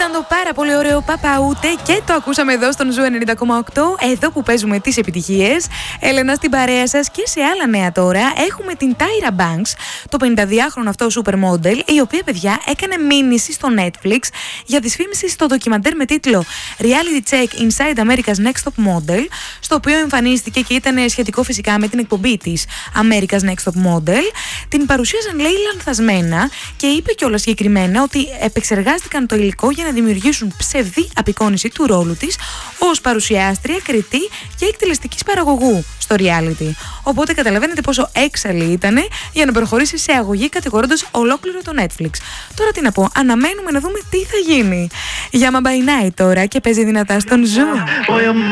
Ήταν το πάρα πολύ ωραίο Παπαούτε και το ακούσαμε εδώ στον Ζου 90,8, εδώ που παίζουμε τις επιτυχίες. Έλενα στην παρέα σας και σε άλλα νέα τώρα. Έχουμε την Tyra Banks, το 52χρονο αυτό supermodel, η οποία, παιδιά, έκανε μήνυση στο Netflix για δυσφήμιση στο ντοκιμαντέρ με τίτλο Reality Check Inside America's Next Top Model, στο οποίο εμφανίστηκε και ήταν σχετικό φυσικά με την εκπομπή της America's Next Top Model. Την παρουσίαζαν, λέει, λανθασμένα και είπε κιόλας συγκεκριμένα ότι επεξεργάστηκαν το υλικό για να δημιουργήσουν ψευδή απεικόνιση του ρόλου της ως παρουσιάστρια, κριτή και εκτελεστικής παραγωγού στο reality. Οπότε καταλαβαίνετε πόσο έξαλλη ήταν για να προχωρήσει σε αγωγή κατηγορώντας ολόκληρο το Netflix. Τώρα τι να πω, αναμένουμε να δούμε τι θα γίνει. Για By Night τώρα και παίζει δυνατά στον Ζου.